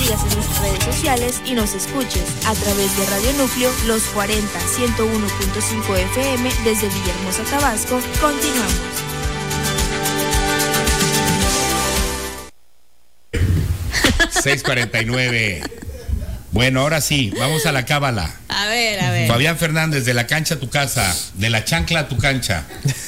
sigas en nuestras redes sociales y nos escuches a través de Radio Núcleo, los 40 101.5 FM desde Villahermosa, Tabasco. Continuamos. ...6:49... Bueno, ahora sí, vamos a la cábala. A ver. Fabián Fernández, de la cancha a tu casa, de la chancla a tu cancha.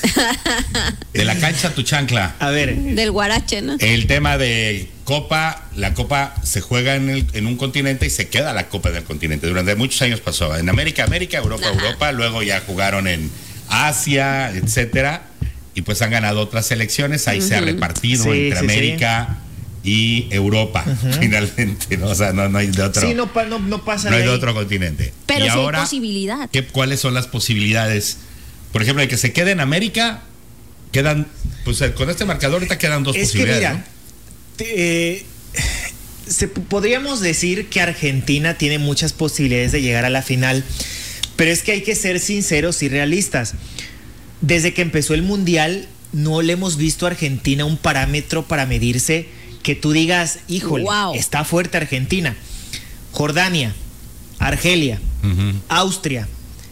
De la cancha a tu chancla. A ver. Del guarache, ¿no? El tema de Copa, la Copa se juega en un continente y se queda la Copa del continente. Durante muchos años pasó en América, Europa, luego ya jugaron en Asia, etcétera, y pues han ganado otras selecciones, ahí se ha repartido entre América y Europa, finalmente, ¿no? O sea, no hay de otro. Sí, no pasa. No hay de otro continente. Pero y sí ahora, hay posibilidad. ¿cuáles son las posibilidades? Por ejemplo, de que se quede en América, quedan, pues con este marcador ahorita quedan dos posibilidades. Que mira, podríamos decir que Argentina tiene muchas posibilidades de llegar a la final, pero es que hay que ser sinceros y realistas. Desde que empezó el Mundial, no le hemos visto a Argentina un parámetro para medirse que tú digas, híjole, está fuerte Argentina. Jordania, Argelia, Austria,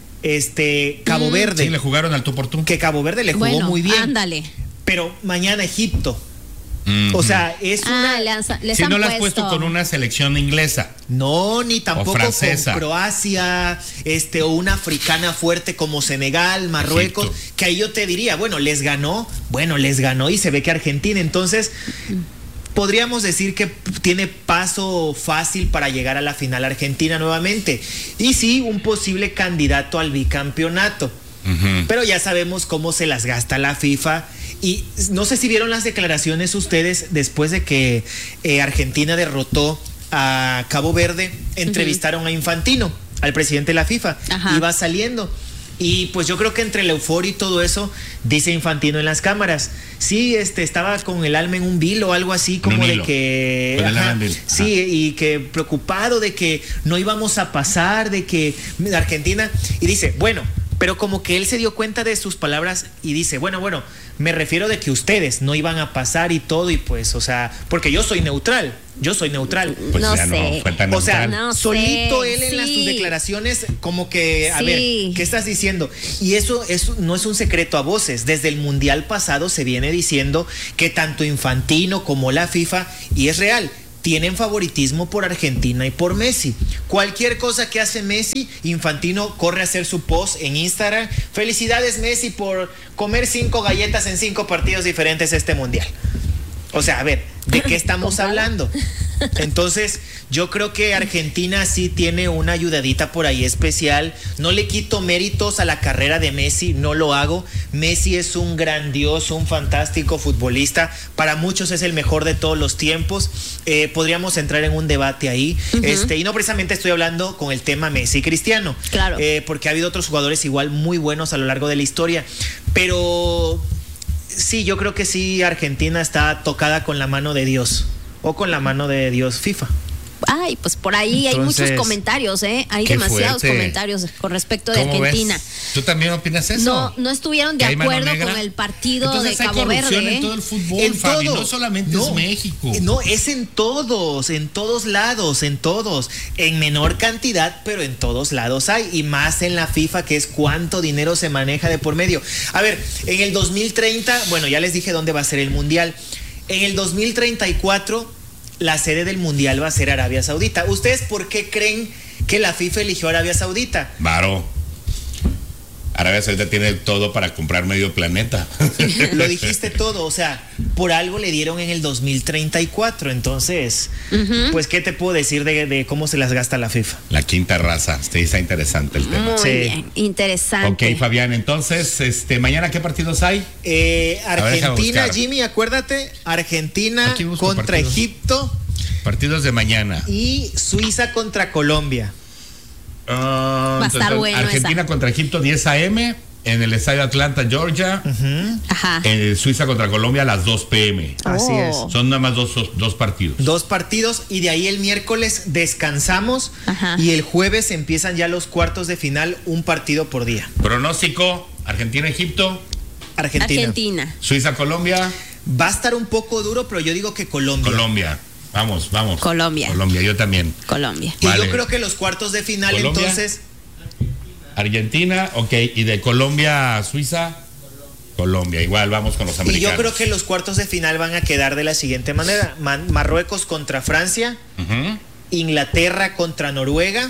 Cabo Verde. Sí, le jugaron al tú por tú. Que Cabo Verde le jugó muy bien. Ándale. Pero mañana Egipto. O sea, es una... Si no la has puesto con una selección inglesa. No, ni tampoco con francesa. Croacia, o una africana fuerte como Senegal, Marruecos, Egipto. Que ahí yo te diría, les ganó y se ve que Argentina, entonces podríamos decir que tiene paso fácil para llegar a la final Argentina nuevamente. Y sí, un posible candidato al bicampeonato. Pero ya sabemos cómo se las gasta la FIFA. Y no sé si vieron las declaraciones ustedes después de que Argentina derrotó a Cabo Verde. Entrevistaron a Infantino, al presidente de la FIFA. Iba saliendo. Y pues yo creo que entre la euforia y todo eso, dice Infantino en las cámaras, sí, estaba con el alma en un vilo o algo así, como de que... Sí, y que preocupado de que no íbamos a pasar, de que Argentina... Y dice, pero como que él se dio cuenta de sus palabras y dice, bueno, me refiero de que ustedes no iban a pasar y todo, y pues, o sea, porque yo soy neutral. Pues no ya sé. no fue tan neutral. Solito él en sus declaraciones, como que, a ver, ¿qué estás diciendo? Y eso no es un secreto a voces. Desde el Mundial pasado se viene diciendo que tanto Infantino como la FIFA, y es real, tienen favoritismo por Argentina y por Messi. Cualquier cosa que hace Messi, Infantino corre a hacer su post en Instagram. Felicidades, Messi, por comer 5 galletas en 5 partidos diferentes este Mundial. O sea, a ver, ¿de qué estamos hablando? Entonces, yo creo que Argentina sí tiene una ayudadita por ahí especial. No le quito méritos a la carrera de Messi, no lo hago. Messi es un grandioso, un fantástico futbolista. Para muchos es el mejor de todos los tiempos. Podríamos entrar en un debate ahí. Y no precisamente estoy hablando con el tema Messi y Cristiano. Claro. Porque ha habido otros jugadores igual muy buenos a lo largo de la historia. Pero sí, yo creo que sí, Argentina está tocada con la mano de Dios. O con la mano de Dios FIFA. Ay, pues por ahí entonces, hay muchos comentarios, Hay demasiados comentarios con respecto de Argentina. ¿Ves? ¿Tú también opinas eso? No estuvieron de acuerdo con el partido entonces de Cabo Verde. En todo el fútbol, Fabi, no solamente es México. No, es en todos lados, en todos. En menor cantidad, pero en todos lados hay. Y más en la FIFA, que es cuánto dinero se maneja de por medio. A ver, en el 2030, ya les dije dónde va a ser el Mundial. En el 2034, la sede del Mundial va a ser Arabia Saudita. ¿Ustedes por qué creen que la FIFA eligió Arabia Saudita? Varo. Arabia Saudita tiene todo para comprar medio planeta. Lo dijiste todo, o sea, por algo le dieron en el 2034. Entonces, pues, ¿qué te puedo decir de cómo se las gasta la FIFA? La quinta raza. Está interesante el tema. Muy bien, interesante. Ok, Fabián, entonces, mañana, ¿qué partidos hay? Argentina, Jimmy, acuérdate, Argentina contra Egipto. Partidos de mañana. Y Suiza contra Colombia. Va a estar bueno. Argentina contra Egipto, 10 a.m. en el estadio Atlanta, Georgia. En Suiza contra Colombia a las 2 p.m. Así es. Son nada más dos partidos. 2 partidos, y de ahí el miércoles descansamos. Y el jueves empiezan ya los cuartos de final, un partido por día. Pronóstico: Argentina-Egipto. Argentina. Suiza-Colombia. Va a estar un poco duro, pero yo digo que Colombia. Vamos. Colombia, yo también. Colombia. Y yo creo que los cuartos de final, Colombia, entonces... Argentina, ok. ¿Y de Colombia a Suiza? Colombia, igual vamos con los americanos. Y yo creo que los cuartos de final van a quedar de la siguiente manera. Marruecos contra Francia, Inglaterra contra Noruega,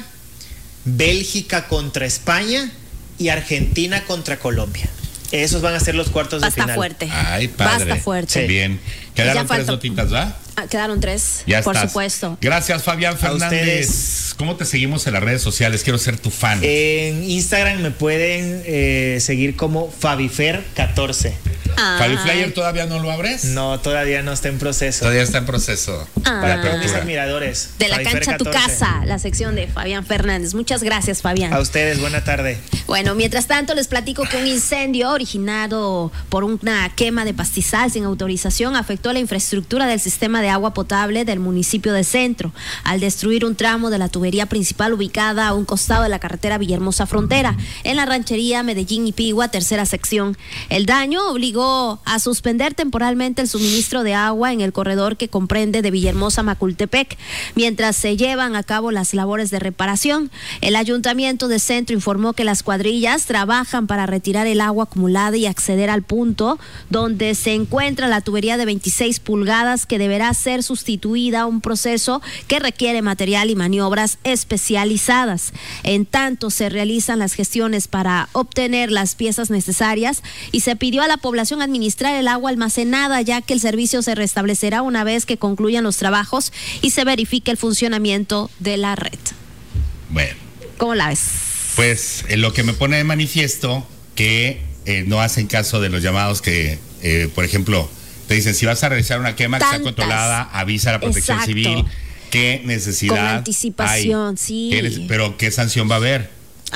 Bélgica contra España y Argentina contra Colombia. Esos van a ser los cuartos de final. Fuerte. Ay, padre. Basta fuerte. Sí. Bien. Quedaron 3 notitas, ¿va? Quedaron 3, ya por estás. Supuesto. Gracias, Fabián Fernández. ¿Cómo te seguimos en las redes sociales? Quiero ser tu fan. En Instagram me pueden seguir como Fabifer14. ¿FabiFlyer todavía no lo abres? No, todavía no está en proceso. Todavía está en proceso. Para todos mis admiradores. De la cancha a tu casa, la sección de Fabián Fernández. Muchas gracias, Fabián. A ustedes, buena tarde. Bueno, mientras tanto les platico que un incendio originado por una quema de pastizal sin autorización afectó la infraestructura del sistema de agua potable del municipio de Centro, al destruir un tramo de la tubería principal ubicada a un costado de la carretera Villahermosa Frontera, en la ranchería Medellín y Pigua, tercera sección. El daño obligó a suspender temporalmente el suministro de agua en el corredor que comprende de Villahermosa a Macultepec, mientras se llevan a cabo las labores de reparación. El ayuntamiento de Centro informó que las cuadrillas trabajan para retirar el agua acumulada y acceder al punto donde se encuentra la tubería de 26 pulgadas que deberá ser sustituida, un proceso que requiere material y maniobras especializadas. En tanto, se realizan las gestiones para obtener las piezas necesarias y se pidió a la población administrar el agua almacenada, ya que el servicio se restablecerá una vez que concluyan los trabajos y se verifique el funcionamiento de la red. Bueno. ¿Cómo la ves? Pues lo que me pone de manifiesto que no hacen caso de los llamados que, por ejemplo, te dicen, si vas a realizar una quema que sea controlada, avisa a la Protección Civil. ¿Qué necesidad con anticipación, hay? Sí. Pero ¿qué sanción va a haber?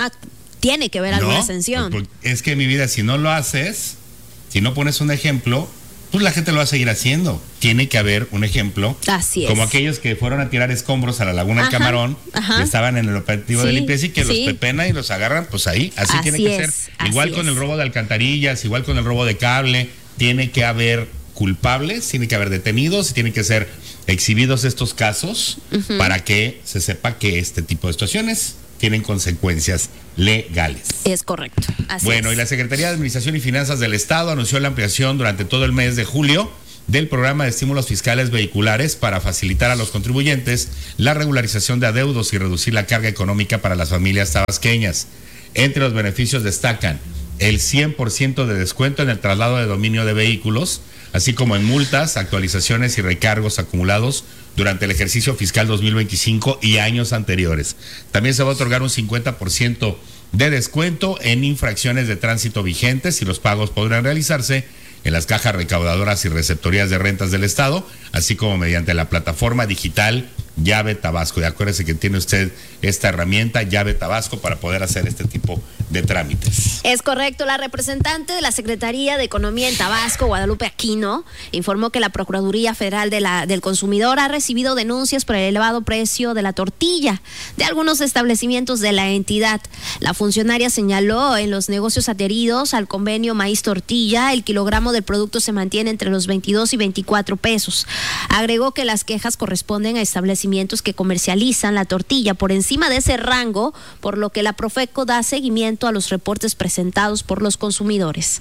Tiene que haber alguna sanción. Es que, mi vida, si no lo haces, si no pones un ejemplo, pues la gente lo va a seguir haciendo. Tiene que haber un ejemplo. Así es. Como aquellos que fueron a tirar escombros a la Laguna del Camarón, que estaban en el operativo de limpieza y que los pepenan y los agarran, pues ahí, así tiene que ser. Igual con el robo de alcantarillas, igual con el robo de cable, tiene que haber culpables, tiene que haber detenidos y tienen que ser exhibidos estos casos para que se sepa que este tipo de situaciones tienen consecuencias legales. Es correcto. Así bueno, es. Y la Secretaría de Administración y Finanzas del Estado anunció la ampliación durante todo el mes de julio del programa de estímulos fiscales vehiculares para facilitar a los contribuyentes la regularización de adeudos y reducir la carga económica para las familias tabasqueñas. Entre los beneficios destacan el 100% de descuento en el traslado de dominio de vehículos, así como en multas, actualizaciones y recargos acumulados durante el ejercicio fiscal 2025 y años anteriores. También se va a otorgar un 50% de descuento en infracciones de tránsito vigentes y los pagos podrán realizarse en las cajas recaudadoras y receptorías de rentas del Estado, así como mediante la plataforma digital Llave Tabasco. Y acuérdese que tiene usted esta herramienta Llave Tabasco para poder hacer este tipo de trámites. Es correcto. La representante de la Secretaría de Economía en Tabasco, Guadalupe Aquino, informó que la Procuraduría Federal del Consumidor ha recibido denuncias por el elevado precio de la tortilla de algunos establecimientos de la entidad. La funcionaria señaló en los negocios adheridos al convenio Maíz Tortilla, el kilogramo del producto se mantiene entre los 22 y 24 pesos. Agregó que las quejas corresponden a establecimientos que comercializan la tortilla por encima de ese rango, por lo que la Profeco da seguimiento a los reportes presentados por los consumidores.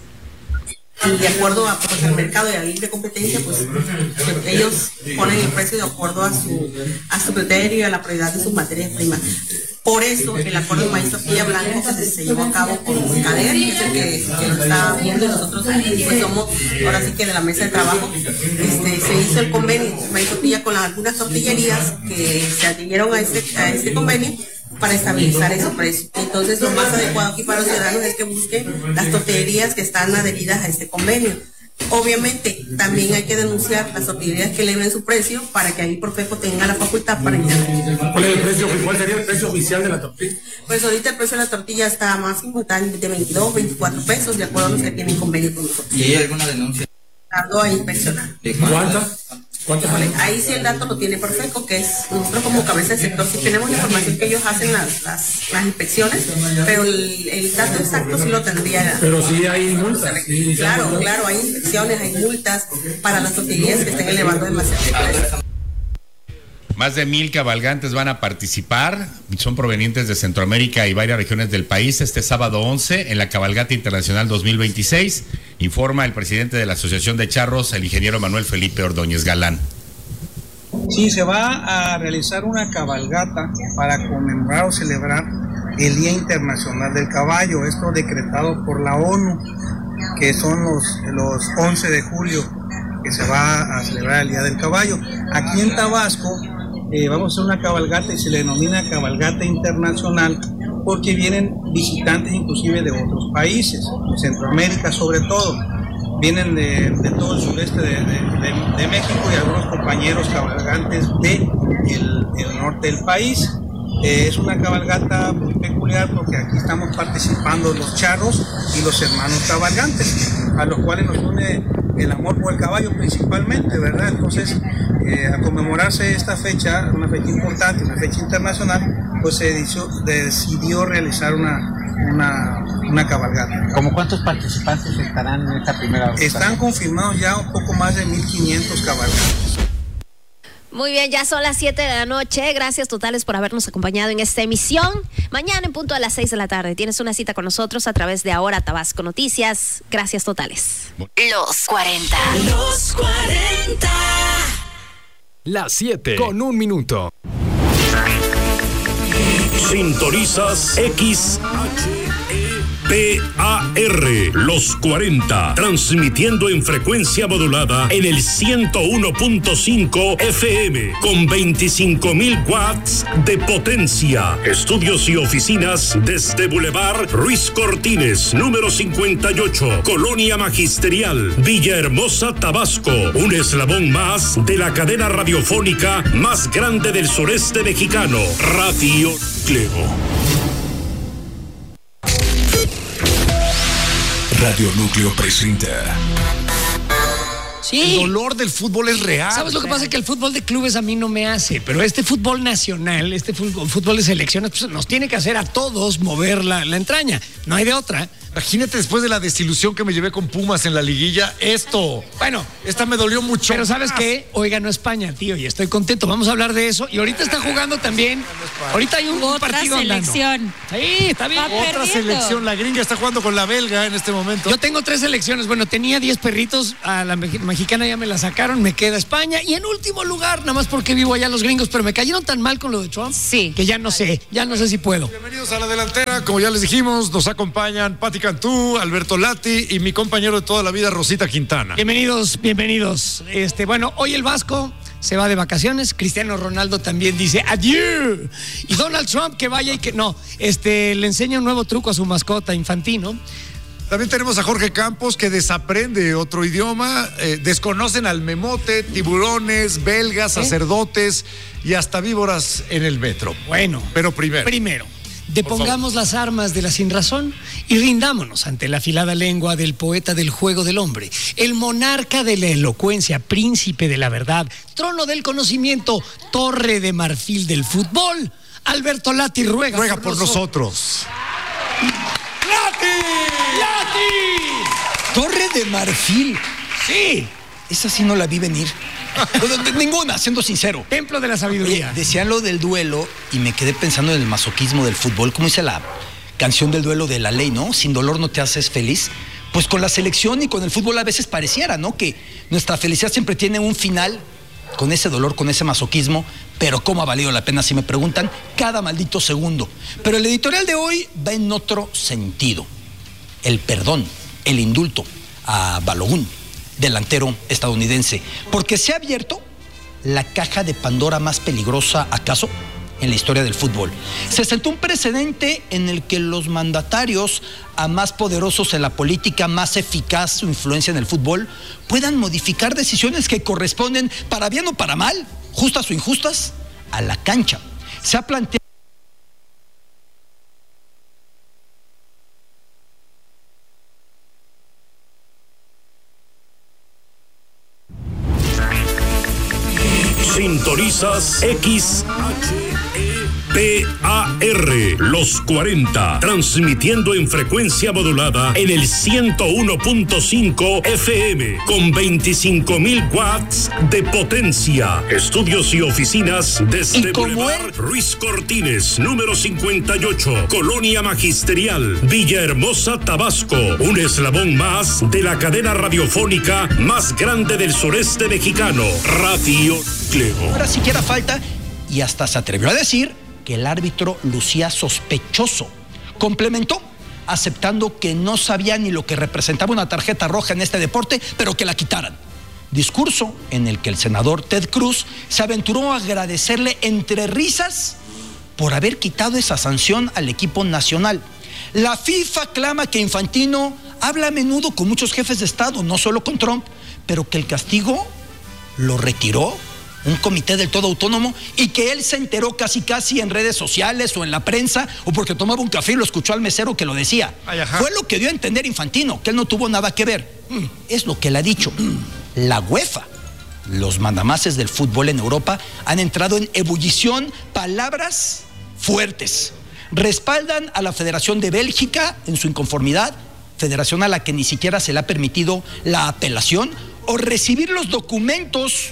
De acuerdo a el mercado y a la ley de competencia, pues ellos ponen el precio de acuerdo a su criterio y a la prioridad de sus materias primas. Por eso el acuerdo de Maíz Tortilla Blanco se llevó a cabo con CADER, que es el que lo está viendo, y nosotros pues somos ahora sí que de la mesa de trabajo. Se hizo el convenio de Maíz Tortilla con algunas tortillerías que se adhirieron a este convenio para estabilizar esos precios. Entonces lo más adecuado aquí para los ciudadanos es que busquen las tortillerías que están adheridas a este convenio. Obviamente también hay que denunciar las tortillerías que eleven su precio para que ahí Profeco tenga la facultad para intervenir. ¿Cuál sería el precio oficial de la tortilla? Pues ahorita el precio de la tortilla está máximo, está de 22, 24 pesos, de acuerdo a los que tienen convenio con nosotros. ¿Y hay alguna denuncia? Tardó a inspeccionar. ¿Cuántas? Ahí sí el dato lo tiene Profeco, que es nosotros como cabeza de sector, sí tenemos la información que ellos hacen las inspecciones, pero el dato exacto sí lo tendría. Pero sí hay multas. Claro, hay inspecciones, hay multas para las tortillerías que estén elevando demasiado. Más de 1,000 cabalgantes van a participar, son provenientes de Centroamérica y varias regiones del país este sábado 11 en la Cabalgata Internacional 2026, informa el presidente de la Asociación de Charros, el ingeniero Manuel Felipe Ordóñez Galán. Sí, se va a realizar una cabalgata para conmemorar o celebrar el Día Internacional del Caballo, esto decretado por la ONU, que son los 11 de julio que se va a celebrar el Día del Caballo. Aquí en Tabasco vamos a hacer una cabalgata y se le denomina cabalgata internacional porque vienen visitantes inclusive de otros países, de Centroamérica sobre todo. Vienen de todo el sureste de México y algunos compañeros cabalgantes del norte del país. Es una cabalgata muy peculiar porque aquí estamos participando los charros y los hermanos cabalgantes, a los cuales nos une el amor por el caballo principalmente, ¿verdad? Entonces, a conmemorarse esta fecha, una fecha importante, una fecha internacional, pues se decidió realizar una cabalgata. ¿Cómo cuántos participantes estarán en esta primera? Están confirmados ya un poco más de 1,500 cabalgantes. Muy bien, ya son las 7 de la noche. Gracias totales por habernos acompañado en esta emisión. Mañana en punto a las 6 de la tarde tienes una cita con nosotros a través de Ahora Tabasco Noticias. Gracias totales. Los 40. Los 40. Las 7 con 1 minuto. Sintonizas XHEPAR, los 40, transmitiendo en frecuencia modulada en el 101.5 FM, con 25,000 watts de potencia. Estudios y oficinas desde Boulevard Ruiz Cortines, número 58, Colonia Magisterial, Villahermosa, Tabasco. Un eslabón más de la cadena radiofónica más grande del sureste mexicano, Radio Núcleo. Radio Núcleo presenta. Sí. El dolor del fútbol es real. ¿Sabes lo que pasa? Que el fútbol de clubes a mí no me hace, pero este fútbol nacional, este fútbol de selecciones, pues nos tiene que hacer a todos mover la entraña. No hay de otra. Imagínate después de la desilusión que me llevé con Pumas en la liguilla, esto. Bueno, esta me dolió mucho. Pero ¿sabes qué? Hoy ganó España, tío, y estoy contento. Vamos a hablar de eso. Y ahorita está jugando también. Ahorita hay un partido selección. Sí, está bien. Otra selección. La gringa está jugando con la belga en este momento. Yo tengo 3 selecciones. Bueno, tenía 10 perritos. A la mexicana ya me la sacaron. Me queda España. Y en último lugar, nada más porque vivo allá los gringos, pero me cayeron tan mal con lo de Trump. Sí. Que ya no sé si puedo. Bienvenidos a la delantera. Como ya les dijimos, nos acompañan Pati Cantú, Alberto Lati y mi compañero de toda la vida, Rosita Quintana. Bienvenidos. Bueno, hoy el Vasco se va de vacaciones. Cristiano Ronaldo también dice adiós. Y Donald Trump que vaya y que no. Le enseña un nuevo truco a su mascota Infantino. También tenemos a Jorge Campos que desaprende otro idioma, desconocen al memote, tiburones, belgas, sacerdotes y hasta víboras en el metro. Bueno, pero primero. Depongamos las armas de la sinrazón y rindámonos ante la afilada lengua del poeta del juego del hombre, el monarca de la elocuencia, príncipe de la verdad, trono del conocimiento, torre de marfil del fútbol. Alberto Lati ruega por nosotros. ¡Lati! Torre de marfil. Sí. Esa sí no la vi venir. Ninguna, siendo sincero. Templo de la sabiduría. Decían lo del duelo y me quedé pensando en el masoquismo del fútbol. ¿Cómo dice la canción del duelo de La Ley, no? Sin dolor no te haces feliz. Pues con la selección y con el fútbol a veces pareciera, ¿no? Que nuestra felicidad siempre tiene un final con ese dolor, con ese masoquismo. Pero ¿cómo ha valido la pena, si me preguntan, cada maldito segundo? Pero el editorial de hoy va en otro sentido. El perdón, el indulto a Balogun, delantero estadounidense, porque se ha abierto la caja de Pandora más peligrosa, ¿acaso?, en la historia del fútbol. Se sentó un precedente en el que los mandatarios a más poderosos en la política, más eficaz su influencia en el fútbol, puedan modificar decisiones que corresponden, para bien o para mal, justas o injustas, a la cancha. Se ha planteado Sintonizas XHEPAR, TAR, los 40, transmitiendo en frecuencia modulada en el 101.5 FM, con 25.000 watts de potencia. Estudios y oficinas desde Boulevard Ruiz Cortines, número 58, Colonia Magisterial, Villahermosa, Tabasco. Un eslabón más de la cadena radiofónica más grande del sureste mexicano, Radio Cleo. Ahora siquiera falta, y hasta se atrevió a decir que el árbitro lucía sospechoso. Complementó aceptando que no sabía ni lo que representaba una tarjeta roja en este deporte, pero que la quitaran. Discurso en el que el senador Ted Cruz se aventuró a agradecerle entre risas por haber quitado esa sanción al equipo nacional. La FIFA clama que Infantino habla a menudo con muchos jefes de Estado, no solo con Trump, pero que el castigo lo retiró un comité del todo autónomo y que él se enteró casi en redes sociales o en la prensa o porque tomaba un café y lo escuchó al mesero que lo decía. Fue lo que dio a entender Infantino, que él no tuvo nada que ver. Es lo que él ha dicho. La UEFA, los mandamases del fútbol en Europa, han entrado en ebullición, palabras fuertes. Respaldan a la Federación de Bélgica en su inconformidad, federación a la que ni siquiera se le ha permitido la apelación o recibir los documentos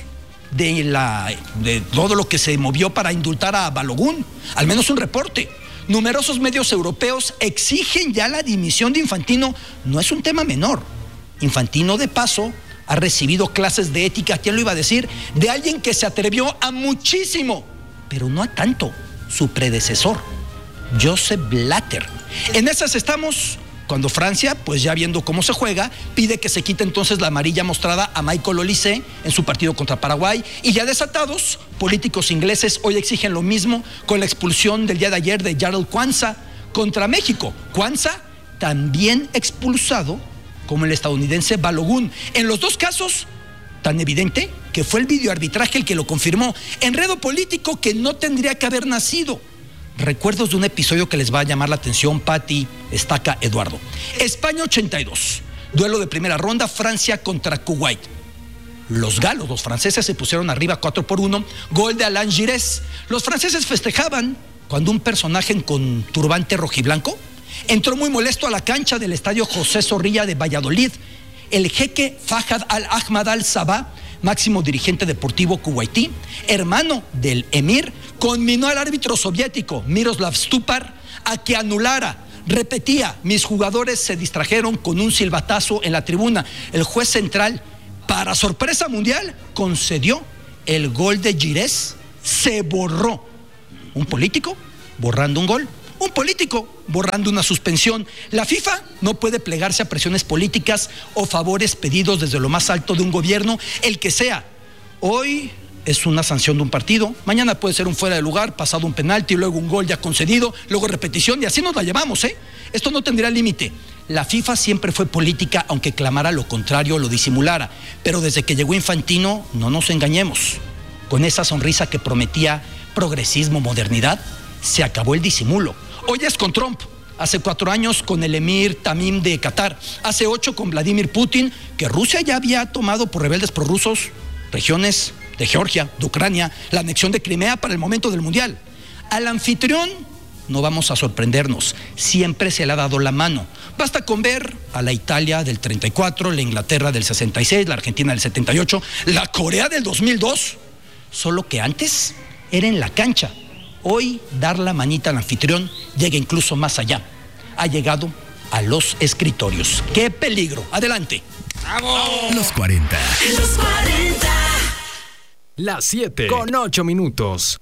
de todo lo que se movió para indultar a Balogun, al menos un reporte. Numerosos medios europeos exigen ya la dimisión de Infantino. No es un tema menor. Infantino, de paso, ha recibido clases de ética, ¿quién lo iba a decir?, de alguien que se atrevió a muchísimo, pero no a tanto, su predecesor, Joseph Blatter. En esas estamos cuando Francia, pues ya viendo cómo se juega, pide que se quite entonces la amarilla mostrada a Michael Olise en su partido contra Paraguay. Y ya desatados, políticos ingleses hoy exigen lo mismo con la expulsión del día de ayer de Jarell Quansah contra México. Quansah también expulsado como el estadounidense Balogun. En los dos casos, tan evidente que fue el videoarbitraje el que lo confirmó. Enredo político que no tendría que haber nacido. Recuerdos de un episodio que les va a llamar la atención, Pati, Estaca, Eduardo. España 82, duelo de primera ronda, Francia contra Kuwait. Los galos, los franceses, se pusieron arriba 4-1, gol de Alain Giresse. Los franceses festejaban cuando un personaje con turbante rojiblanco entró muy molesto a la cancha del estadio José Zorrilla de Valladolid. El jeque Fahad al-Ahmad al-Sabah, máximo dirigente deportivo kuwaití, hermano del emir, conminó al árbitro soviético Miroslav Stupar a que anulara. Repetía, mis jugadores se distrajeron con un silbatazo en la tribuna. El juez central, para sorpresa mundial, concedió el gol de Giresse. Se borró. Un político borrando un gol. Un político borrando una suspensión. La FIFA no puede plegarse a presiones políticas o favores pedidos desde lo más alto de un gobierno, el que sea. Hoy es una sanción de un partido, mañana puede ser un fuera de lugar, pasado un penalti, luego un gol ya concedido, luego repetición, y así nos la llevamos, ¿eh? Esto no tendrá límite. La FIFA siempre fue política, aunque clamara lo contrario o lo disimulara. Pero desde que llegó Infantino, no nos engañemos. Con esa sonrisa que prometía progresismo, modernidad, se acabó el disimulo. Hoy es con Trump, hace 4 años con el emir Tamim de Qatar, hace 8 con Vladimir Putin, que Rusia ya había tomado por rebeldes prorrusos regiones de Georgia, de Ucrania, la anexión de Crimea para el momento del Mundial. Al anfitrión no vamos a sorprendernos, siempre se le ha dado la mano. Basta con ver a la Italia del 34, la Inglaterra del 66, la Argentina del 78, la Corea del 2002, solo que antes era en la cancha. Hoy dar la manita al anfitrión llega incluso más allá. Ha llegado a los escritorios. ¡Qué peligro! Adelante. ¡Bravo! Los 40. Los 40. Las 7 con 8 minutos.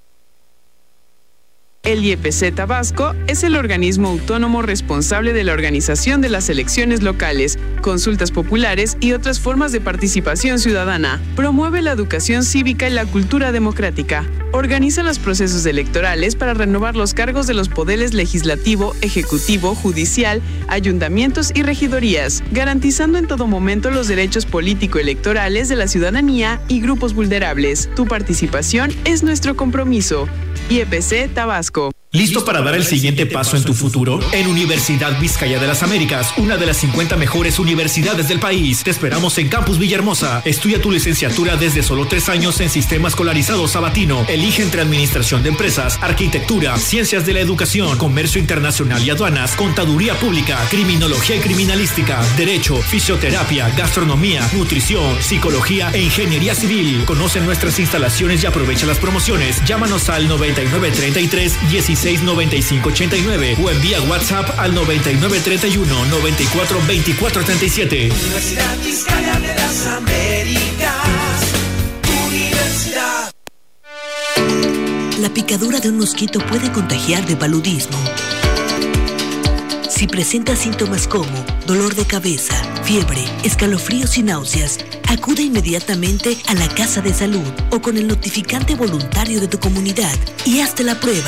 El IEPC Tabasco es el organismo autónomo responsable de la organización de las elecciones locales, consultas populares y otras formas de participación ciudadana. Promueve la educación cívica y la cultura democrática. Organiza los procesos electorales para renovar los cargos de los poderes legislativo, ejecutivo, judicial, ayuntamientos y regidorías, garantizando en todo momento los derechos político-electorales de la ciudadanía y grupos vulnerables. Tu participación es nuestro compromiso. IEPC Tabasco. ¿Listo para dar el siguiente paso en tu futuro? En Universidad Vizcaya de las Américas, una de las 50 mejores universidades del país. Te esperamos en Campus Villahermosa. Estudia tu licenciatura desde solo 3 años en Sistema Escolarizado Sabatino. Elige entre Administración de Empresas, Arquitectura, Ciencias de la Educación, Comercio Internacional y Aduanas, Contaduría Pública, Criminología y Criminalística, Derecho, Fisioterapia, Gastronomía, Nutrición, Psicología e Ingeniería Civil. Conoce nuestras instalaciones y aprovecha las promociones. Llámanos al 9933 169589 o envía WhatsApp al 9931 94 24 37. Universidad Vizcaya de las Américas. Universidad. La picadura de un mosquito puede contagiar de paludismo. Si presenta síntomas como dolor de cabeza, fiebre, escalofríos y náuseas, acude inmediatamente a la casa de salud o con el notificante voluntario de tu comunidad y hazte la prueba.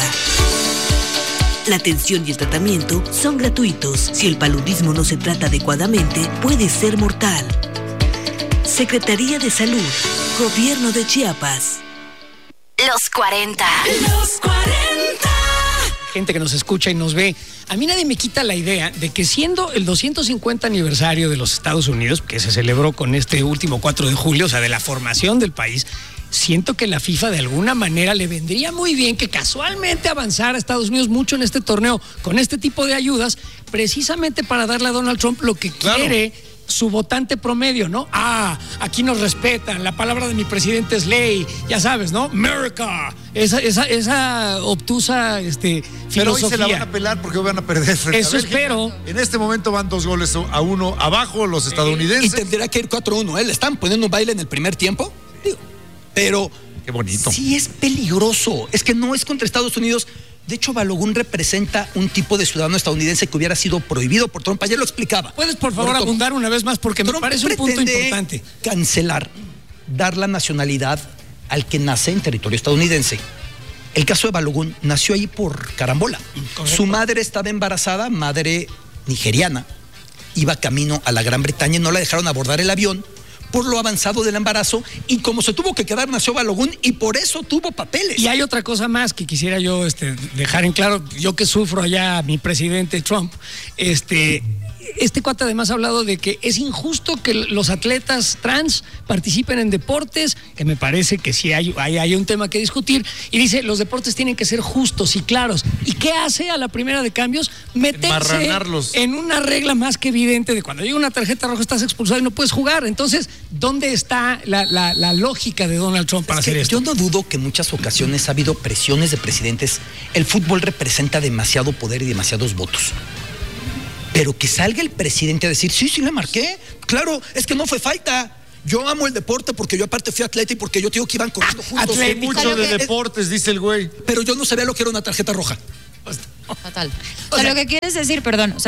La atención y el tratamiento son gratuitos. Si el paludismo no se trata adecuadamente, puede ser mortal. Secretaría de Salud, Gobierno de Chiapas. Los 40. Los 40. Gente que nos escucha y nos ve, a mí nadie me quita la idea de que siendo el 250 aniversario de los Estados Unidos, que se celebró con este último 4 de julio, o sea, de la formación del país, siento que la FIFA de alguna manera le vendría muy bien que casualmente avanzara a Estados Unidos mucho en este torneo con este tipo de ayudas, precisamente para darle a Donald Trump lo que quiere su votante promedio, ¿no? Aquí nos respetan, la palabra de mi presidente es ley, ya sabes, ¿no? America, esa obtusa filosofía. Pero hoy se la van a pelar porque hoy van a perder frente Eso a Bélgica. espero. En este momento van 2-1 abajo los estadounidenses. Y tendrá que ir 4-1, ¿eh? Le están poniendo un baile en el primer tiempo. Pero qué bonito. Sí es peligroso. Es que no es contra Estados Unidos. De hecho, Balogun representa un tipo de ciudadano estadounidense que hubiera sido prohibido por Trump. Ayer lo explicaba. ¿Puedes, por favor, abundar una vez más? Porque Trump me parece un punto importante. Cancelar, dar la nacionalidad al que nace en territorio estadounidense. El caso de Balogun nació ahí por carambola. Correcto. Su madre estaba embarazada, madre nigeriana. Iba camino a la Gran Bretaña y no la dejaron abordar el avión por lo avanzado del embarazo, y como se tuvo que quedar, nació Balogun y por eso tuvo papeles. Y hay otra cosa más que quisiera yo dejar en claro, yo que sufro allá a mi presidente Trump, este cuate además ha hablado de que es injusto que los atletas trans participen en deportes, que me parece que sí hay un tema que discutir, y dice, los deportes tienen que ser justos y claros. ¿Y qué hace a la primera de cambios? Meterse en una regla más que evidente de cuando llega una tarjeta roja estás expulsado y no puedes jugar. Entonces, ¿dónde está la lógica de Donald Trump para hacer esto? Yo no dudo que en muchas ocasiones ha habido presiones de presidentes. El fútbol representa demasiado poder y demasiados votos. Pero que salga el presidente a decir, sí le marqué, claro, es que no fue falta. Yo amo el deporte porque yo aparte fui atleta y porque yo te digo que iban corriendo juntos. Sé mucho de deportes, dice el güey. Pero yo no sabía lo que era una tarjeta roja. Fatal. O sea, lo que quieres decir,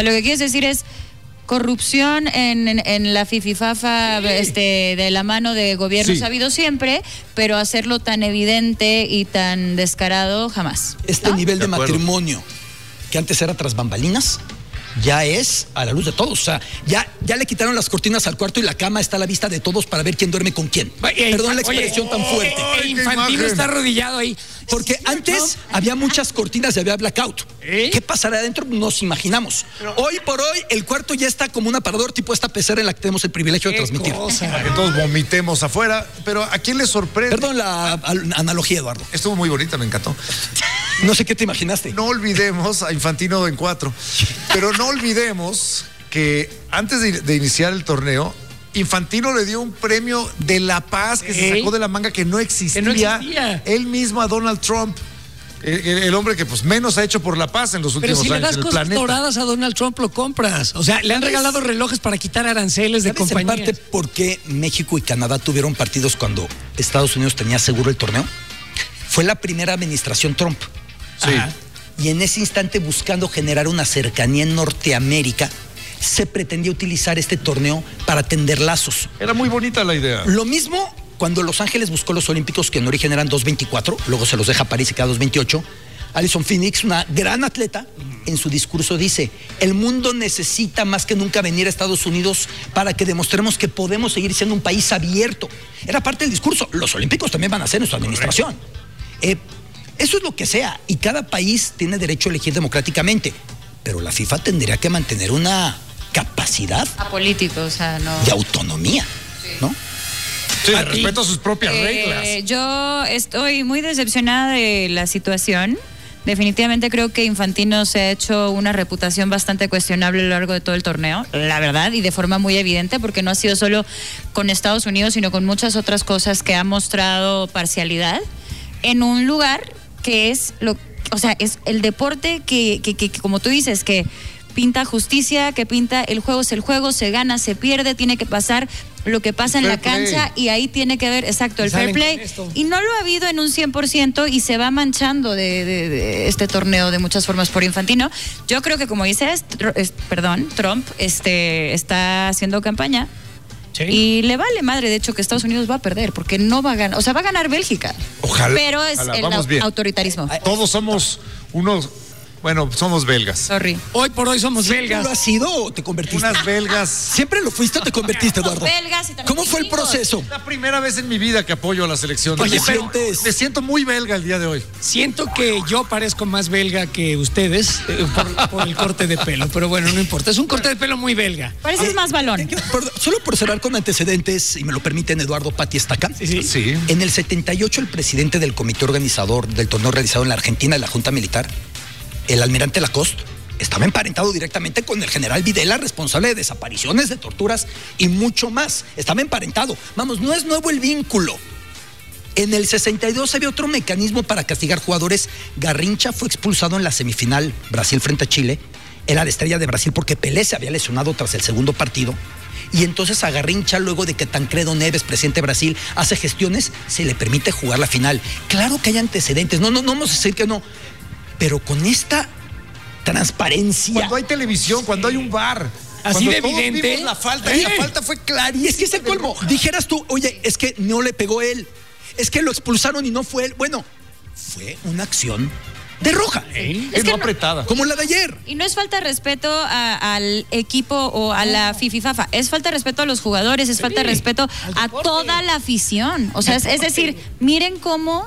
es corrupción en la fififafa de la mano de gobiernos ha habido siempre, pero hacerlo tan evidente y tan descarado jamás. Nivel de matrimonio, que antes era tras bambalinas, ya es a la luz de todos. O sea, ya le quitaron las cortinas al cuarto y la cama está a la vista de todos para ver quién duerme con quién. Perdón la expresión tan fuerte. Infantino está arrodillado ahí. Porque antes había muchas cortinas y había blackout. ¿Qué pasará adentro? Nos imaginamos. Hoy por hoy el cuarto ya está como un aparador tipo esta pecera en la que tenemos el privilegio de transmitir. Para que todos vomitemos afuera. Pero ¿a quién le sorprende? Perdón la analogía, Eduardo. Estuvo muy bonita, me encantó. No sé qué te imaginaste. No olvidemos a Infantino en 4. Pero no olvidemos que antes de iniciar el torneo, Infantino le dio un premio de la paz que se sacó de la manga que no existía. Él mismo a Donald Trump. El hombre que pues menos ha hecho por la paz en los últimos años. Pero si le das cosas doradas a Donald Trump, lo compras. O sea, le han regalado relojes para quitar aranceles de compañías. En parte, ¿por qué México y Canadá tuvieron partidos cuando Estados Unidos tenía seguro el torneo? Fue la primera administración Trump. Sí. Y en ese instante, buscando generar una cercanía en Norteamérica, se pretendía utilizar este torneo para tender lazos. Era muy bonita la idea. Lo mismo cuando Los Ángeles buscó los Olímpicos, que en origen eran 2.24, luego se los deja a París y queda 2.28. Allyson Phoenix, una gran atleta, en su discurso dice: el mundo necesita más que nunca venir a Estados Unidos para que demostremos que podemos seguir siendo un país abierto. Era parte del discurso. Los Olímpicos también van a ser en su administración. Eso es lo que sea, y cada país tiene derecho a elegir democráticamente, pero la FIFA tendría que mantener una capacidad apolítico, o sea, no. de autonomía, ¿no? Sí, respeto a sus propias reglas. Yo estoy muy decepcionada de la situación. Definitivamente creo que Infantino se ha hecho una reputación bastante cuestionable a lo largo de todo el torneo, la verdad, y de forma muy evidente, porque no ha sido solo con Estados Unidos, sino con muchas otras cosas que ha mostrado parcialidad en un lugar que es es el deporte que como tú dices, que pinta justicia, que pinta el juego es el juego, se gana, se pierde, tiene que pasar lo que pasa en la cancha y ahí tiene que haber, exacto, el fair play. Y no lo ha habido en un 100% y se va manchando de este torneo de muchas formas por Infantino. Yo creo que, como dices, Trump está haciendo campaña. Sí. Y le vale madre, de hecho, que Estados Unidos va a perder, porque no va a ganar, o sea, va a ganar Bélgica. Ojalá. Pero es el autoritarismo. Todos somos unos... Bueno, somos belgas. Sorry. Hoy por hoy somos belgas. ¿Lo has sido o te convertiste? Unas belgas. ¿Siempre lo fuiste o te convertiste, Eduardo? Belgas y también ¿Cómo fue el proceso? Es la primera vez en mi vida que apoyo a la selección. Oye, me siento muy belga el día de hoy. Siento que yo parezco más belga que ustedes por el corte de pelo, pero bueno, no importa. Es un corte de pelo muy belga. Pareces más balón. Solo por cerrar con antecedentes, y me lo permiten, Eduardo Pati Estaca. Sí. En el 78, el presidente del comité organizador del torneo realizado en la Argentina, de la Junta Militar, el almirante Lacoste, estaba emparentado directamente con el general Videla, responsable de desapariciones, de torturas y mucho más. Estaba emparentado. Vamos, no es nuevo el vínculo. En el 62 había otro mecanismo para castigar jugadores. Garrincha fue expulsado en la semifinal Brasil frente a Chile. Era la estrella de Brasil porque Pelé se había lesionado tras el segundo partido. Y entonces a Garrincha, luego de que Tancredo Neves, presidente de Brasil, hace gestiones, se le permite jugar la final. Claro que hay antecedentes. No vamos a decir que no. Pero con esta transparencia. Cuando hay televisión, cuando hay un VAR. Así de evidente. Vimos la falta, y la falta fue clarísima. Es que es el colmo. Dijeras tú, oye, es que no le pegó él. Es que lo expulsaron y no fue él. Bueno, fue una acción de roja. Es que no apretada. Como la de ayer. Y no es falta de respeto al equipo o a la FIFIFAFA. Es falta de respeto a los jugadores, es falta de respeto a toda la afición. O sea, es decir, miren cómo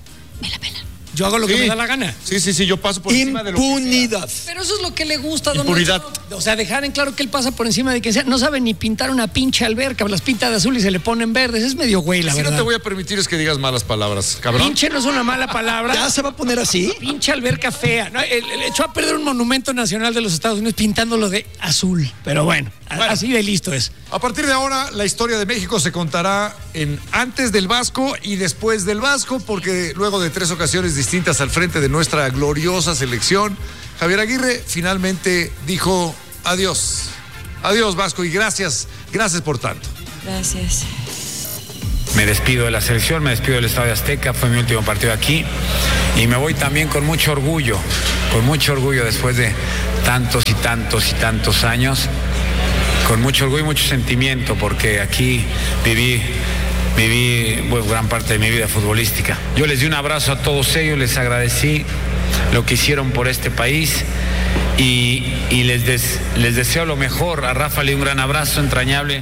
me la pelan. Yo hago lo que me da la gana. Sí, yo paso por encima de lo que sea. Impunidad. Pero eso es lo que le gusta a Don Impunidad. Nacho. O sea, dejar en claro que él pasa por encima de quien sea. No sabe ni pintar una pinche alberca, las pinta de azul y se le ponen verdes. Es medio güey, la verdad. Si no te voy a permitir es que digas malas palabras, cabrón. Pinche no es una mala palabra. ¿Ya se va a poner así? Pinche alberca fea. No, él echó a perder un monumento nacional de los Estados Unidos pintándolo de azul. Pero bueno, así de listo es. A partir de ahora, la historia de México se contará en antes del Vasco y después del Vasco, porque luego de 3 ocasiones distintas al frente de nuestra gloriosa selección, Javier Aguirre finalmente dijo adiós. Adiós, Vasco, y gracias por tanto. Gracias. Me despido de la selección, me despido del Estadio Azteca, fue mi último partido aquí y me voy también con mucho orgullo después de tantos y tantos y tantos años, con mucho orgullo y mucho sentimiento, porque aquí viví gran parte de mi vida futbolística. Yo les di un abrazo a todos ellos, les agradecí lo que hicieron por este país y les deseo lo mejor. A Rafa le di un gran abrazo entrañable.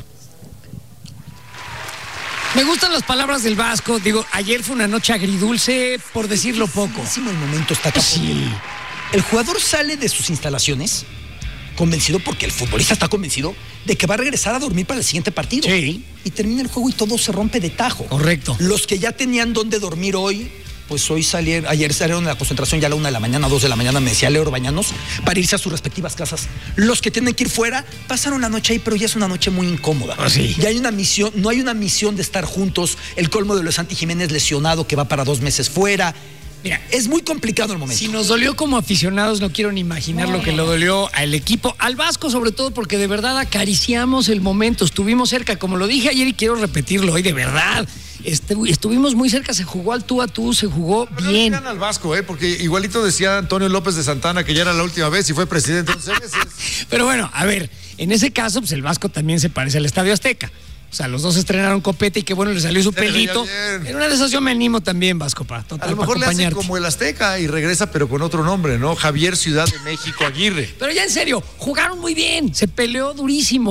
Me gustan las palabras del Vasco. Digo, ayer fue una noche agridulce, por decirlo poco. El momento está acá. Sí. El jugador sale de sus instalaciones convencido, porque el futbolista está convencido de que va a regresar a dormir para el siguiente partido. Sí. Y termina el juego y todo se rompe de tajo. Correcto. Los que ya tenían dónde dormir hoy, pues ayer salieron de la concentración ya a la 1 de la mañana, 2 de la mañana, me decía Leo Bañanos, para irse a sus respectivas casas. Los que tienen que ir fuera, pasaron la noche ahí, pero ya es una noche muy incómoda. Sí. Ya hay una misión, no hay una misión de estar juntos. El colmo de lo de Santi Jiménez lesionado, que va para 2 meses fuera. Mira, es muy complicado el momento. Si nos dolió como aficionados, no quiero ni imaginar lo que le dolió al equipo, al Vasco sobre todo, porque de verdad acariciamos el momento, estuvimos cerca, como lo dije ayer y quiero repetirlo hoy, de verdad. Estuvimos muy cerca, se jugó al tú a tú, se jugó bien. No al Vasco, porque igualito decía Antonio López de Santana que ya era la última vez y fue presidente 11 veces. Pero bueno, a ver, en ese caso, pues el Vasco también se parece al Estadio Azteca. O sea, los dos estrenaron copete y qué bueno, le salió su pelito. En una de esas yo me animo también, Vasco, total, a lo mejor le hace como el Azteca y regresa, pero con otro nombre, ¿no? Javier Ciudad de México Aguirre. Pero ya en serio, jugaron muy bien, se peleó durísimo.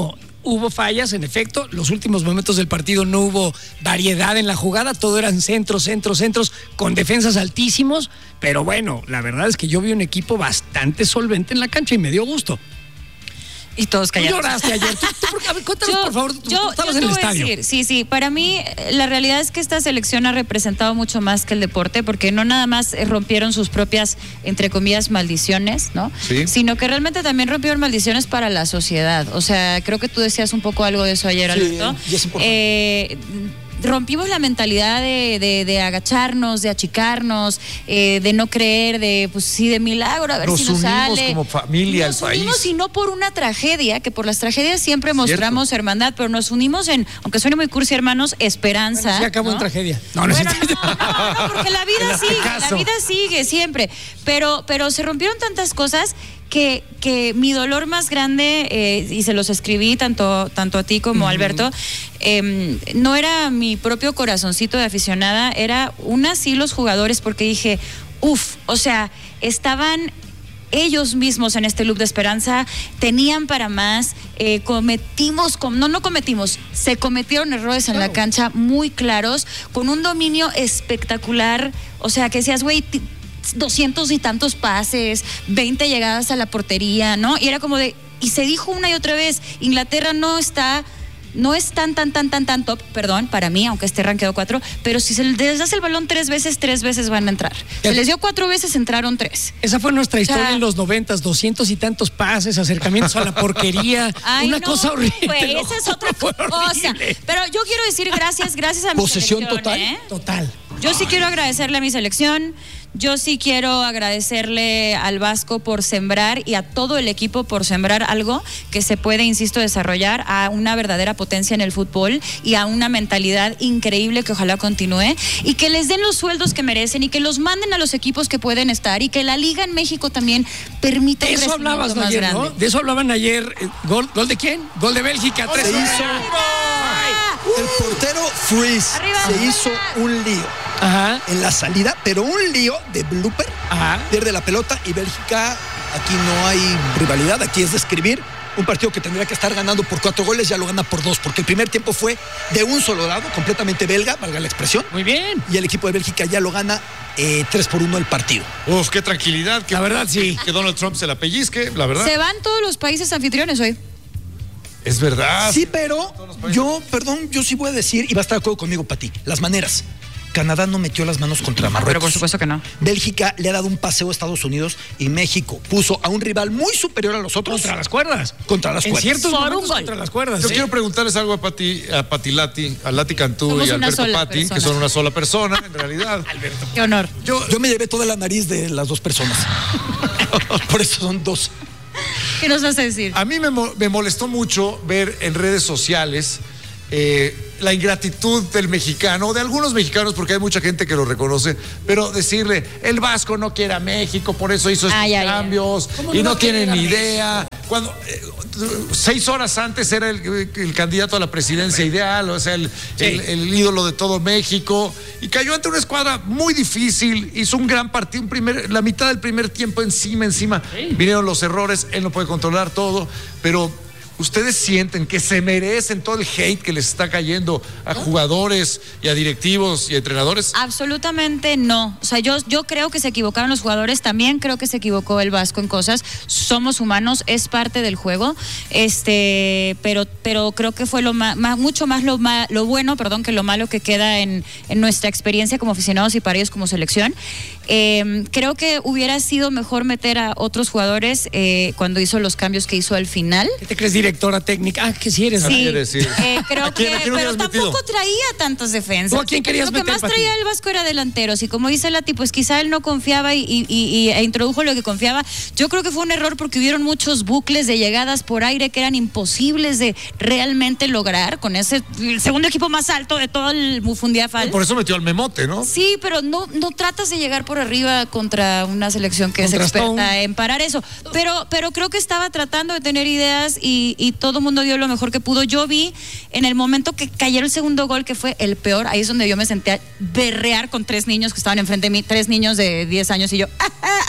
hubo fallas, en efecto. Los últimos momentos del partido no hubo variedad en la jugada, todo eran centros, con defensas altísimos. Pero bueno, la verdad es que yo vi un equipo bastante solvente en la cancha y me dio gusto. Y todos callados. ¿Tú lloraste ayer? A ver, cuéntanos, por favor, tú estabas en el estadio. Sí, para mí la realidad es que esta selección ha representado mucho más que el deporte, porque no nada más rompieron sus propias, entre comillas, maldiciones, ¿no? Sí. Sino que realmente también rompieron maldiciones para la sociedad. O sea, creo que tú decías un poco algo de eso ayer, Alberto. Sí, es importante. Rompimos la mentalidad de agacharnos, de achicarnos, de no creer, de pues sí, de milagro, a ver si nos sale. Nos unimos como familia al país. Nos unimos y no por una tragedia, que por las tragedias siempre mostramos hermandad, pero nos unimos en, aunque suene muy cursi, hermanos, esperanza. Bueno, sí acabó en tragedia. No, porque la vida sigue siempre. Pero se rompieron tantas cosas que mi dolor más grande, y se los escribí tanto a ti como a Alberto, no era mi propio corazoncito de aficionada, era sí los jugadores, porque dije, o sea, estaban ellos mismos en este loop de esperanza, tenían para más, se cometieron errores en la cancha muy claros, con un dominio espectacular, o sea, que decías, güey, 200 y tantos pases, 20 llegadas a la portería, ¿no? Y era como y se dijo una y otra vez, Inglaterra no es tan top, perdón, para mí, aunque esté rankeado 4, pero si se les das el balón 3 veces van a entrar. Se les dio 4 veces, entraron 3. Esa fue nuestra historia en los 90, 200 y tantos pases, acercamientos a la porquería, cosa horrible. Güey, esa es otra cosa. Pero yo quiero decir gracias a mi posesión selección. Total. Yo sí quiero agradecerle a mi selección. Yo sí quiero agradecerle al Vasco por sembrar y a todo el equipo por sembrar algo que se puede, insisto, desarrollar a una verdadera potencia en el fútbol y a una mentalidad increíble que ojalá continúe y que les den los sueldos que merecen y que los manden a los equipos que pueden estar y que la Liga en México también permita un crecimiento más ayer, grande. ¿no? De eso hablaban ayer. ¿Gol de quién? Gol de Bélgica. 3-1. El portero Freeze se hizo un lío. Ajá. En la salida, pero un lío de blooper. Ajá. Pierde la pelota y Bélgica, aquí no hay rivalidad, aquí es describir un partido que tendría que estar ganando por 4 goles, ya lo gana por 2, porque el primer tiempo fue de un solo lado, completamente belga, valga la expresión. Muy bien. Y el equipo de Bélgica ya lo gana 3-1 el partido. Qué tranquilidad. La verdad, sí. Que Donald Trump se la pellizque, la verdad. Se van todos los países anfitriones hoy. Es verdad. Sí, pero yo sí voy a decir, y va a estar de acuerdo conmigo, Pati, las maneras. Canadá no metió las manos contra Marruecos. Pero por supuesto que no. Bélgica le ha dado un paseo a Estados Unidos y México puso a un rival muy superior a los otros. Contra las cuerdas. En ciertos momentos contra las cuerdas. Yo quiero preguntarles algo a Pati Lati, a Lati Cantú Somos y a Alberto Pati, persona. que son una sola persona, en realidad. Alberto. Qué honor. Yo me llevé toda la nariz de las dos personas. Por eso son 2. ¿Qué nos vas a decir? A mí me molestó mucho ver en redes sociales la ingratitud del mexicano, de algunos mexicanos, porque hay mucha gente que lo reconoce, pero decirle, el Vasco no quiere a México, por eso hizo estos cambios, y no tiene ni idea. Cuando 6 horas antes era el candidato a la presidencia ideal, o sea, el ídolo de todo México, y cayó ante una escuadra muy difícil, hizo un gran partido, la mitad del primer tiempo encima, vinieron los errores, él no puede controlar todo, pero ¿ustedes sienten que se merecen todo el hate que les está cayendo a jugadores y a directivos y a entrenadores? Absolutamente no. O sea, yo creo que se equivocaron los jugadores, también creo que se equivocó el Vasco en cosas. Somos humanos, es parte del juego. Pero creo que fue mucho más lo bueno, que lo malo que queda en nuestra experiencia como aficionados y para ellos como selección. Creo que hubiera sido mejor meter a otros jugadores cuando hizo los cambios que hizo al final. ¿Qué te crees, directora técnica? Que sí eres. Sí, creo que, pero tampoco traía tantas defensas. ¿Tú a quién querías meter? Lo que más traía el Vasco era delanteros, y como dice Lati, pues quizá él no confiaba e introdujo lo que confiaba. Yo creo que fue un error porque hubieron muchos bucles de llegadas por aire que eran imposibles de realmente lograr con el segundo equipo más alto de todo el Mufundiafal. Por eso metió al Memote, ¿no? Sí, pero no tratas de llegar por arriba contra una selección que es experta en parar eso. Pero creo que estaba tratando de tener ideas y todo el mundo dio lo mejor que pudo. Yo vi en el momento que cayó el segundo gol, que fue el peor, ahí es donde yo me senté a berrear con 3 niños que estaban enfrente de mí, 3 niños de 10 años y yo,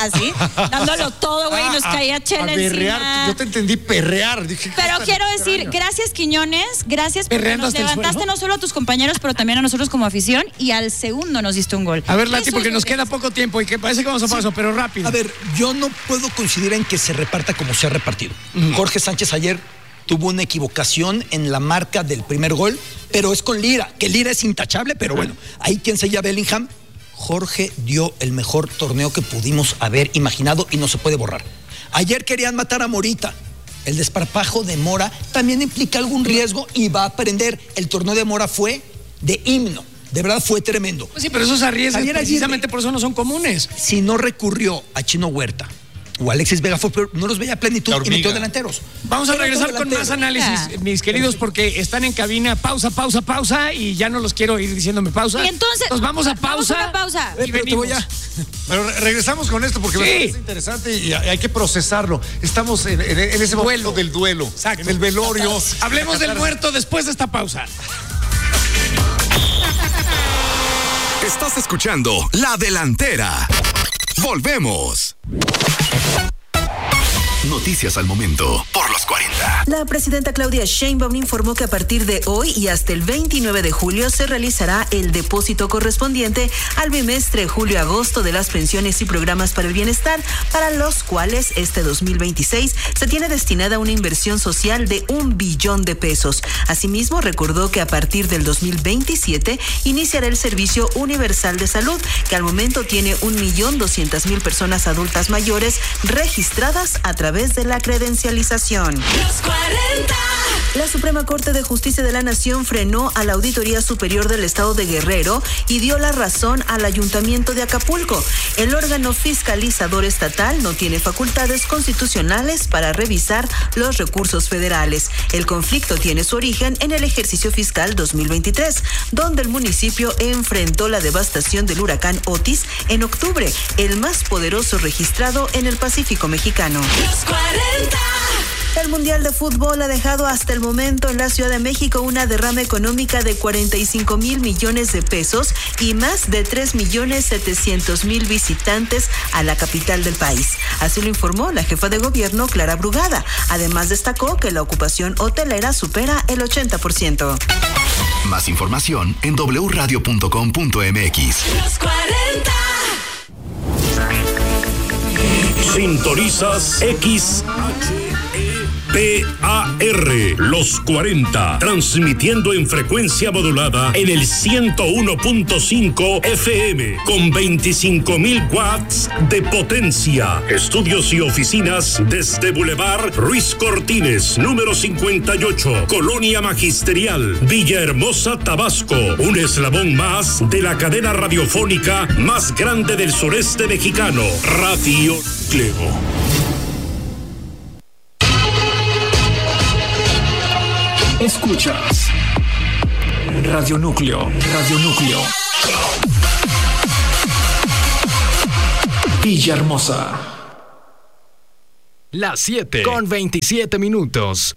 así, dándolo todo, güey, y nos caía chela encima. Yo te entendí perrear. Dije, pero quiero decir, gracias Quiñones, gracias porque nos levantaste no solo a tus compañeros, pero también a nosotros como afición, y al segundo nos diste un gol. A ver, Lati, porque nos queda poco tiempo y que parece que vamos a paso, pero rápido. A ver, yo no puedo coincidir en que se reparta como se ha repartido. Jorge Sánchez ayer tuvo una equivocación en la marca del primer gol, pero es con Lira, que Lira es intachable, pero bueno, ahí quien se llama Bellingham. Jorge dio el mejor torneo que pudimos haber imaginado y no se puede borrar. Ayer querían matar a Morita. El desparpajo de Mora también implica algún riesgo y va a aprender. El torneo de Mora fue de himno. De verdad fue tremendo. Pues sí, pero esos arriesgues precisamente por eso no son comunes. Si no recurrió a Chino Huerta o Alexis Vega, no los veía a plenitud y metió delanteros. Vamos a regresar con más análisis, mis queridos, porque están en cabina. Pausa, y ya no los quiero ir diciéndome pausa. Y entonces nos vamos a pausa. Vamos a pausa. Y venimos. Pero regresamos con esto porque me parece interesante y hay que procesarlo. Estamos en ese momento del duelo. Exacto. En el velorio. Hablemos del muerto después de esta pausa. Estás escuchando La Delantera. Volvemos. Noticias al momento por los 40. La presidenta Claudia Sheinbaum informó que a partir de hoy y hasta el 29 de julio se realizará el depósito correspondiente al bimestre julio-agosto de las pensiones y programas para el bienestar, para los cuales este 2026 se tiene destinada una inversión social de 1 billón de pesos. Asimismo, recordó que a partir del 2027 iniciará el Servicio Universal de Salud, que al momento tiene 1.200.000 personas adultas mayores registradas a través de la credencialización. Los 40. La Suprema Corte de Justicia de la Nación frenó a la Auditoría Superior del Estado de Guerrero y dio la razón al Ayuntamiento de Acapulco. El órgano fiscalizador estatal no tiene facultades constitucionales para revisar los recursos federales. El conflicto tiene su origen en el ejercicio fiscal 2023, donde el municipio enfrentó la devastación del huracán Otis en octubre, el más poderoso registrado en el Pacífico mexicano. Los 40. El Mundial de Fútbol ha dejado hasta el momento en la Ciudad de México una derrama económica de 45,000 millones de pesos y más de 3,700,000 visitantes a la capital del país. Así lo informó la jefa de gobierno, Clara Brugada. Además, destacó que la ocupación hotelera supera el 80%. Más información en wradio.com.mx. Los 40. Sintonizas XHEPAR, los 40, transmitiendo en frecuencia modulada en el 101.5 FM, con 25,000 watts de potencia. Estudios y oficinas desde Boulevard Ruiz Cortines, número 58, Colonia Magisterial, Villahermosa, Tabasco. Un eslabón más de la cadena radiofónica más grande del sureste mexicano, Radio Cleo. Escuchas Radio Núcleo, Villahermosa. Las 7 con 27 minutos.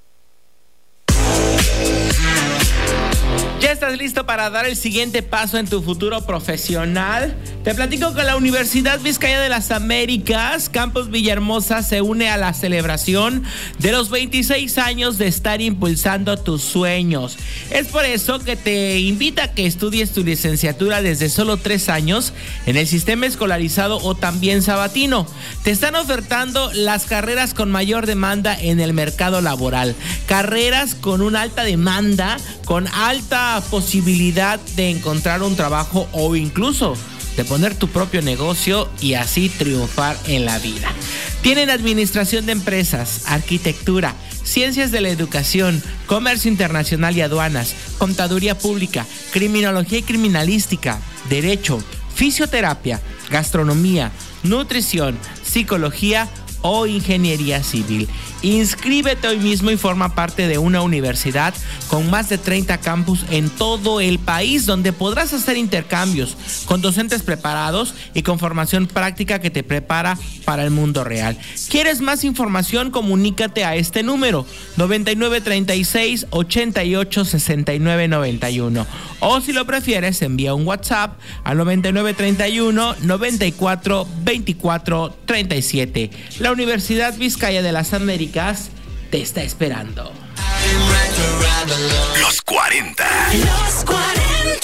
¿Ya estás listo para dar el siguiente paso en tu futuro profesional? Te platico que la Universidad Vizcaya de las Américas, Campus Villahermosa, se une a la celebración de los 26 años de estar impulsando tus sueños. Es por eso que te invita a que estudies tu licenciatura desde solo 3 años en el sistema escolarizado o también sabatino. Te están ofertando las carreras con mayor demanda en el mercado laboral. Carreras con una alta demanda, con alta posibilidad de encontrar un trabajo o incluso de poner tu propio negocio y así triunfar en la vida. Tienen administración de empresas, arquitectura, ciencias de la educación, comercio internacional y aduanas, contaduría pública, criminología y criminalística, derecho, fisioterapia, gastronomía, nutrición, psicología, o ingeniería civil. Inscríbete hoy mismo y forma parte de una universidad con más de 30 campus en todo el país, donde podrás hacer intercambios con docentes preparados y con formación práctica que te prepara para el mundo real. ¿Quieres más información? Comunícate a este número 9936 88 69 91, o si lo prefieres envía un WhatsApp al 9931 94 24 37. La Universidad Vizcaya de las Américas te está esperando. Los 40. Los 40.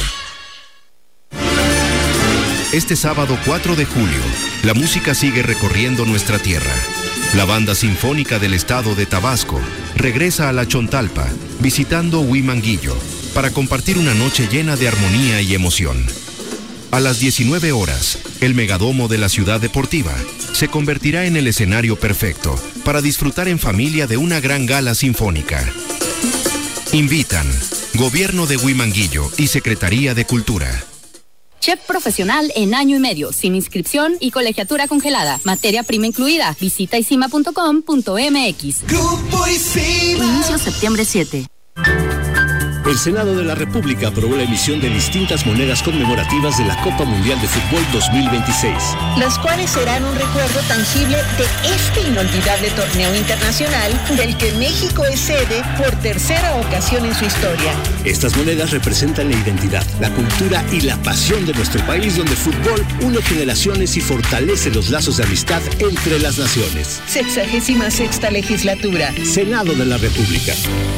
Este sábado 4 de julio, la música sigue recorriendo nuestra tierra. La Banda Sinfónica del Estado de Tabasco regresa a La Chontalpa, visitando Huimanguillo, para compartir una noche llena de armonía y emoción. A las 19 horas, el Megadomo de la Ciudad Deportiva se convertirá en el escenario perfecto para disfrutar en familia de una gran gala sinfónica. Invitan Gobierno de Huimanguillo y Secretaría de Cultura. Chef profesional en año y medio, sin inscripción y colegiatura congelada. Materia prima incluida. Visita isima.com.mx. Grupo Isima. Inicio septiembre 7. El Senado de la República aprobó la emisión de distintas monedas conmemorativas de la Copa Mundial de Fútbol 2026. Las cuales serán un recuerdo tangible de este inolvidable torneo internacional del que México es sede por tercera ocasión en su historia. Estas monedas representan la identidad, la cultura y la pasión de nuestro país, donde el fútbol une generaciones y fortalece los lazos de amistad entre las naciones. 66ª legislatura. Senado de la República.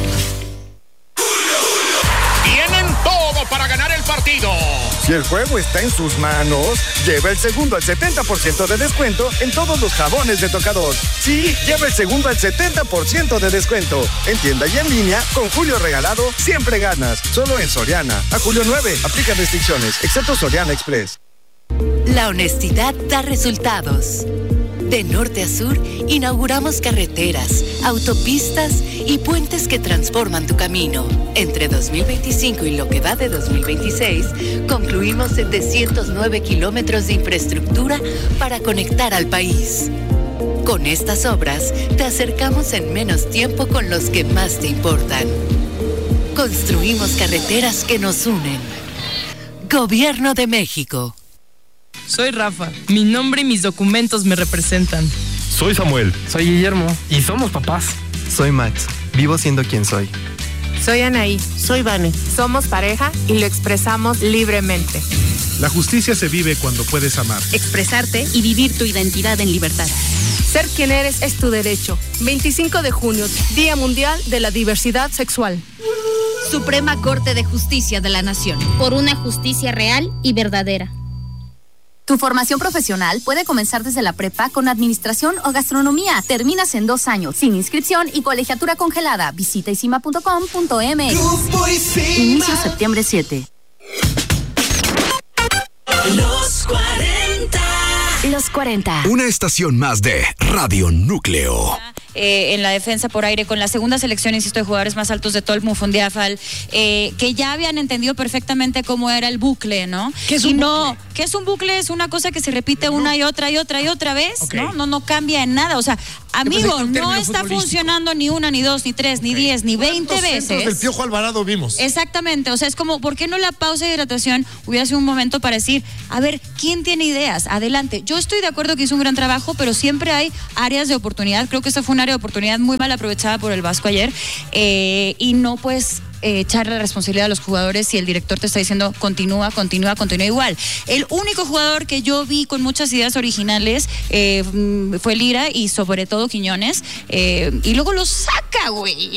Para ganar el partido. Si el juego está en sus manos, lleva el segundo al 70% de descuento en todos los jabones de tocador. Sí, lleva el segundo al 70% de descuento. En tienda y en línea, con Julio Regalado, siempre ganas. Solo en Soriana. A julio 9, aplica restricciones, excepto Soriana Express. La honestidad da resultados. De norte a sur, inauguramos carreteras, autopistas y puentes que transforman tu camino. Entre 2025 y lo que va de 2026, concluimos 709 kilómetros de infraestructura para conectar al país. Con estas obras, te acercamos en menos tiempo con los que más te importan. Construimos carreteras que nos unen. Gobierno de México. Soy Rafa. Mi nombre y mis documentos me representan. Soy Samuel. Soy Guillermo. Y somos papás. Soy Max. Vivo siendo quien soy. Soy Anaí. Soy Vane. Somos pareja y lo expresamos libremente. La justicia se vive cuando puedes amar, expresarte y vivir tu identidad en libertad. Ser quien eres es tu derecho. 25 de junio, Día Mundial de la Diversidad Sexual. Suprema Corte de Justicia de la Nación. Por una justicia real y verdadera. Tu formación profesional puede comenzar desde la prepa con administración o gastronomía. Terminas en 2 años, sin inscripción y colegiatura congelada. Visita isima.com.mx. Inicio septiembre 7. Los 40. Los 40. Una estación más de Radio Núcleo. En la defensa por aire con la segunda selección, insisto, de jugadores más altos de todo el Mufundiafal, que ya habían entendido perfectamente cómo era el bucle, ¿no? ¿Qué es un bucle? ¿Qué es un bucle? Es una cosa que se repite una y otra vez, okay. No cambia en nada. O sea, amigo, no está funcionando ni una, ni dos, ni tres, ni 10, ni 20 veces. Del Piojo Alvarado vimos. Exactamente, o sea, es como, ¿por qué no la pausa de hidratación hubiera sido un momento para decir, a ver, ¿quién tiene ideas? Adelante. Yo estoy de acuerdo que hizo un gran trabajo, pero siempre hay áreas de oportunidad. Creo que esta fue un área de oportunidad muy mal aprovechada por el Vasco ayer, y no puedes echarle la responsabilidad a los jugadores si el director te está diciendo continúa igual. El único jugador que yo vi con muchas ideas originales fue Lira y sobre todo Quiñones, y luego lo saca, güey.